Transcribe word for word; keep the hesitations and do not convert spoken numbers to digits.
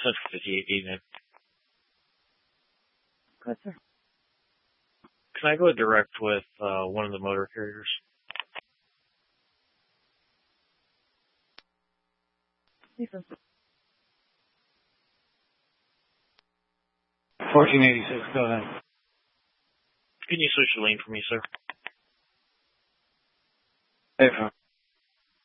Central fifty-eight evening. Good, sir. Can I go direct with uh, one of the motor carriers? Yes, sir. fourteen eighty-six, go ahead. Can you switch the lane for me, sir? Hey,